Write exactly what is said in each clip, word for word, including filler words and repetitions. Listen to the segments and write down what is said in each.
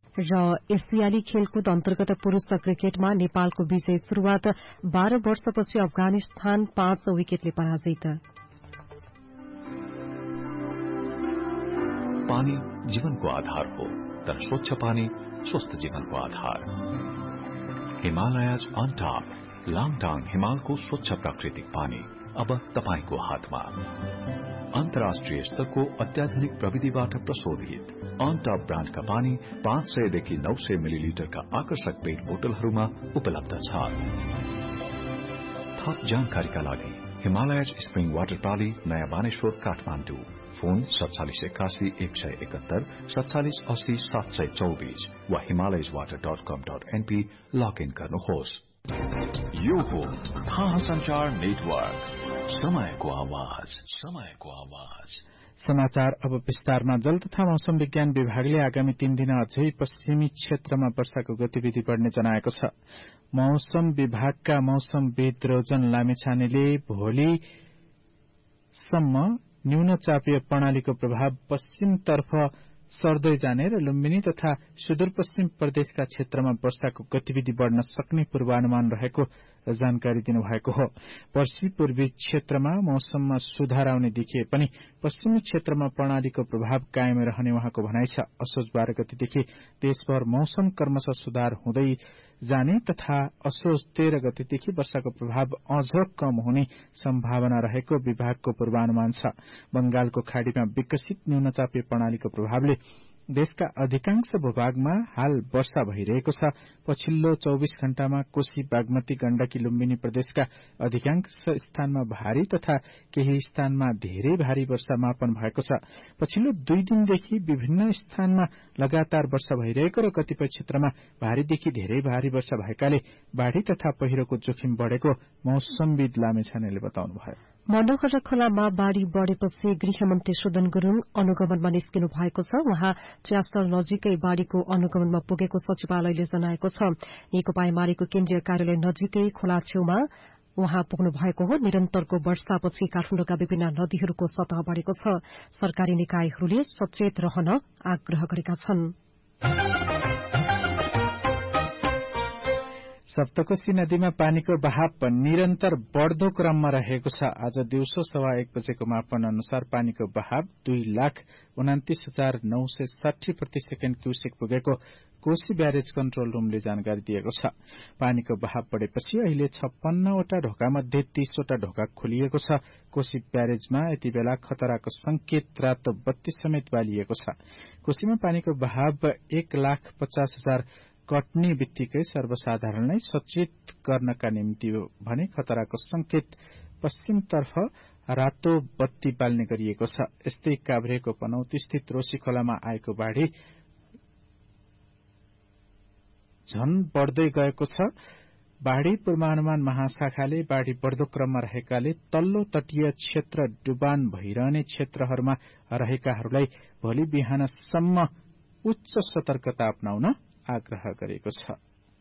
र एसियाली खेलकुद अन्तर्गत पुरूष क्रिकेटमा नेपालको विजय शुरूआत बाह्र वर्षपछि अफगानिस्तान पाँच विकेटले पराजित। पानी जीवनको आधार हो, तर स्वच्छ पानी स्वस्थ जीवनको आधार। हिमालयज अन टप लाङटाङ हिमालको स्वच्छ प्राकृतिक पानी अब तपाईको हातमा। अन्तर्राष्ट्रिय स्तरको अत्याधुनिक प्रविधिबाट प्रशोधित अन टप ब्रान्डका पानी पाँच सयदेखि नौ सय मिलिलिटरका आकर्षक पेट बोतलहरूमा उपलब्ध छ। थप जानकारीका लागि हिमालयज स्प्रिङ वाटर प्राली नयाँ बानेश्वर काठमाडौँ। फोन सत्तालिस एकासी एक सय एकहत्तर सत्तालिस अस्सी सात सय चौबीस वा हिमालयज वाटर डट कम डट एनपी लगइन गर्नुहोस्। यो हो थाहा संचार नेटवर्क, समयको आवाज, समयको आवाज। समाचार अब विस्तारमा। जल तथा मौसम विज्ञान विभागले आगामी तीन दिन अझै पश्चिमी क्षेत्रमा वर्षाको गतिविधि बढ़ने जनाएको छ। मौसम विभागका मौसमविद रोजन लामेछानेले भोलिसम्म न्यूनचापीय प्रणालीको प्रभाव पश्चिमतर्फ सर्दै जाने र लुम्बिनी तथा सुदूरपश्चिम प्रदेशका क्षेत्रमा वर्षाको गतिविधि बढ़न सक्ने पूर्वानुमान रहेको जानकारी दिनुभएको हो। पर्सी पूर्वी क्षेत्रमा मौसममा सुधार आउने देखिए पनि पश्चिमी क्षेत्रमा प्रणालीको प्रभाव कायम रहने उहाँको भनाइ छ। असोज बाह्र गतेदेखि देशभर मौसम क्रमशः सुधार हुँदै जाने तथा असोज तेह्र गतेदेखि वर्षाको प्रभाव अझ कम हुने सम्भावना रहेको विभागको पूर्वानुमान छ। बंगालको खाड़ीमा विकसित न्यूनचापीय प्रणालीको प्रभावले देशका अधिकांश भूभागमा हाल वर्षा भइरहेको छ। पछिल्लो चौबीस घण्टामा कोशी, बागमती, गण्डकी, लुम्बिनी प्रदेशका अधिकांश स्थानमा भारी तथा केही स्थानमा धेरै भारी वर्षा मापन भएको छ। पछिल्लो दुई दिनदेखि विभिन्न स्थानमा लगातार वर्षा भइरहेको र कतिपय क्षेत्रमा भारीदेखि धेरै भारी वर्षा भएकाले बाढ़ी तथा पहिरोको जोखिम बढ़ेको मौसमविद लामेछानेले बताउनुभयो। मनोहर खोलामा बाढ़ी बढ़ेपछि गृहमन्त्री सुदन गुरूङ अनुगमनमा निस्किनु भएको छ। उहाँ च्यास्तर नजिकै बाढ़ीको अनुगमनमा पुगेको सचिवालयले जनाएको छ। नेकपा एमालेको केन्द्रीय कार्यालय नजिकै खोला छेउमा उहाँ पुग्नु भएको हो। निरन्तरको वर्षापछि काठमाडौँका विभिन्न नदीहरूको सतह बढ़ेको छ। सरकारी निकायहरूले सचेत रहन आग्रह गरेका छन्। सप्तकोशी नदीमा पानीको बहाव निरन्तर बढ़दो क्रममा रहेको छ। आज दिउँसो सवा एक बजेको मापन अनुसार पानीको बहाव दुई लाख उनातिस हजार नौ सय साठी प्रति सेकेण्ड क्यूसेक पुगेको कोशी ब्यारेज कन्ट्रोल रूमले जानकारी दिएको छ। पानीको बहाव बढ़ेपछि अहिले छप्पन्नवटा ढोकामध्ये तीसवटा ढोका खोलिएको छ। कोशी ब्यारेजमा यति बेला खतराको संकेत रातो बत्ती समेत बालिएको छ। कोशीमा पानीको बहाव एक लाख पचास हजार कट्ने बित्तिकै सर्वसाधारणलाई सचेत गर्नका निम्ति हो भने खतराको संकेत पश्चिमतर्फ रातो बत्ती बाल्ने गरिएको छ। यस्तै काभ्रेको पनौती स्थित रोशी खोलामा आएको बाढ़ी झन बढ़दै गएको छ। बाढ़ी पूर्वानुमान महाशाखाले बाढ़ी बढ़दो क्रममा रहेकाले तल्लो तटीय क्षेत्र डुबान भइरहने क्षेत्रहरूमा रहेकाहरूलाई भोलि बिहानसम्म उच्च सतर्कता अपनाउन आग्रह गरेको छ।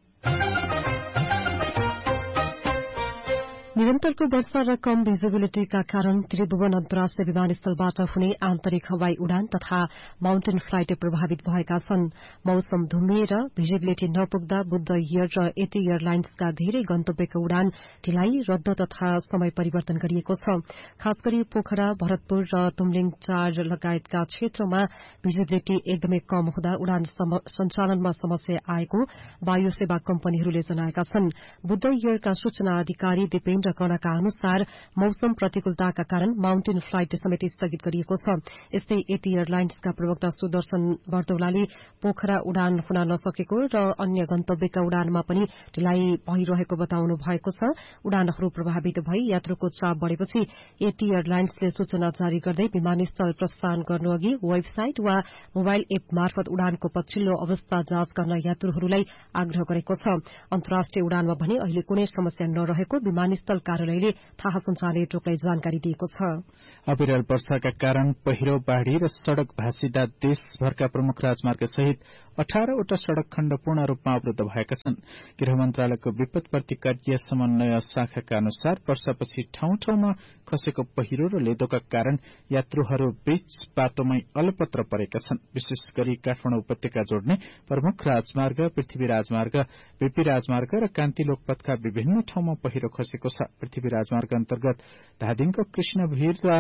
निरन्तरको वर्षा र कम भिजिबिलिटीका कारण त्रिभुवन अन्तर्राष्ट्रिय विमानस्थलबाट हुने आन्तरिक हवाई उडान तथा माउन्टेन फ्लाइट प्रभावित भएका छन्। मौसम धुम्मिएर भिजिबिलिटी नपुग्दा बुद्ध एयर र यति एयरलाइन्सका धेरै गन्तव्यका उडान ढिलाइ, रद्द तथा समय परिवर्तन गरिएको छ। खास गरी पोखरा, भरतपुर र तुमलिङ चार लगायतका क्षेत्रमा भिजिबिलिटी एकदमै कम हुँदा उडान सञ्चालनमा समस्या आएको वायु सेवा कम्पनीहरूले जनाएका छन्। बुद्ध एयरका सूचना अधिकारी दिपेन्द्र कणका अनुसार मौसम प्रतिकूलताका कारण माउन्टेन फ्लाइट समेत स्थगित गरिएको छ। यस्तै यति एयरलाइन्सका प्रवक्ता सुदर्शन बर्दौलाले पोखरा उडान हुन नसकेको र अन्य गन्तव्यका उडानमा पनि ढिलाइ भइरहेको बताउनु भएको छ। उडानहरू प्रभावित भई यात्रुको चाप बढ़ेपछि यति एयरलाइन्सले सूचना जारी गर्दै विमानस्थल प्रस्थान गर्नुअघि वेबसाइट वा मोबाइल एप मार्फत उडानको पछिल्लो अवस्था जाँच गर्न यात्रुहरूलाई आग्रह गरेको छ। अन्तर्राष्ट्रिय उडानमा भने अहिले कुनै समस्या नरहेको विमानस्थल स्थल कार्यालयले थाहा सञ्चार नेटवर्कलाई जानकारी दिएको छ। अविरल वर्षाका कारण पहिरो, बाढ़ी र सड़क भाँसिदा देशभरका प्रमुख राजमार्ग सहित अठारवटा सड़क खण्ड पूर्ण रूपमा अवरुद्ध भएका छन्। गृह मन्त्रालयको विपद प्रतिक्रिया समन्वय शाखाका अनुसार वर्षापछि ठाउँ ठाउँमा खसेको पहिरो र लेदोका कारण यात्रुहरू बीच बाटोमै अलपत्र परेका छन्। विशेष गरी काठमाडौँ उपत्यका जोड्ने प्रमुख राजमार्ग, पृथ्वी राजमार्ग, बीपी राजमार्ग र कान्ति लोकपथका विभिन्न ठाउँमा पहिरो खसेको छ। पृथ्वी राजमार्ग अन्तर्गत धादिङको कृष्णभिर र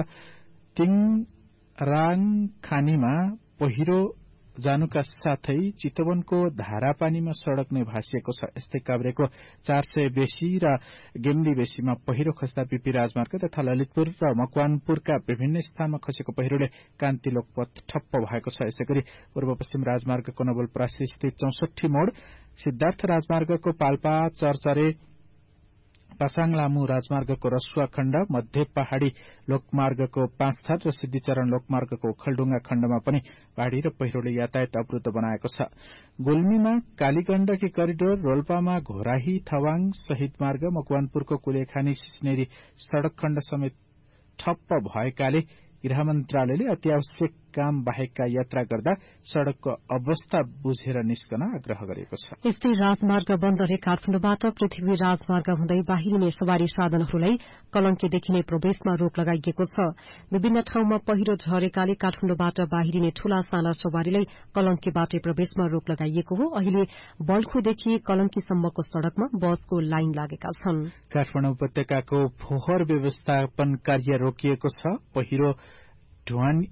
तिङराङखानीमा पहिरो जानुका साथै चितवनको धारापानीमा सड़क नै भाँसिएको छ। यस्तै काभ्रेको चार सय बेसी र गेम्ली बेसीमा पहिरो खस्दा बीपी राजमार्ग तथा ललितपुर र मकवानपुरका विभिन्न स्थानमा खसेको पहिरोले कान्ति लोकपथ ठप्प भएको छ। यसैगरी पूर्व पश्चिम राजमार्गको नवलपरासी स्थित चौसठी मोड़, सिद्धार्थ राजमार्गको पाल्पा चरचरे, पासाङ लामू राजमार्गको रसुवा खण्ड, मध्य पहाड़ी लोकमार्गको पाँचथर र सिद्धिचरण लोकमार्गको ओखलढुंगा खण्डमा पनि बाढ़ी र पहिरोले यातायात अवरुद्ध बनाएको छ। गुल्मीमा कालीगण्डकी करिडोर, रोल्पामा घोराही थवाङ शहीद मार्ग, मकवानपुरको कुलेखानी सिस्नेरी सड़क खण्ड समेत ठप्प भएकाले गृह मन्त्रालयले अत्यावश्यक काम बाहेकका यात्रा गर्दा सड़कको अवस्था बुझेर निस्कन आग्रह गरेको छ। यस्तै राजमार्ग बन्द रहे काठमाडौँबाट पृथ्वी राजमार्ग हुँदै बाहिरिने सवारी साधनहरूलाई कलंकीदेखि नै प्रवेशमा रोक लगाइएको छ। विभिन्न ठाउँमा पहिरो झरेकाले काठमाडौँबाट बाहिरिने ठूला साना सवारीलाई कलंकीबाटै प्रवेशमा रोक लगाइएको हो। अहिले बल्खुदेखि कलंकीसम्मको सड़कमा बसको लाइन लागेका छन्। काठमाडौँ उपत्यकाको फोहोर व्यवस्थापन कार्य रोकिएको छ। पहिरो ढुवानी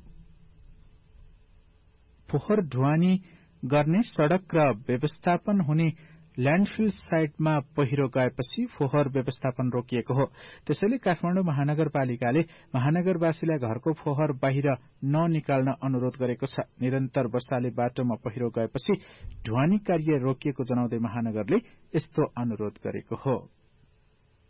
फोहोर ढुवानी गर्ने सड़क र व्यवस्थापन हुने ल्याण्डफिल साइटमा पहिरो गएपछि फोहोर व्यवस्थापन रोकिएको हो। त्यसैले काठमाडौँ महानगरपालिकाले महानगरवासीलाई घरको फोहोर बाहिर ननिकाल्न अनुरोध गरेको छ। निरन्तर वर्षाले बाटोमा पहिरो गएपछि ढुवानी कार्य रोकिएको जनाउँदै महानगरले यस्तो अनुरोध गरेको हो।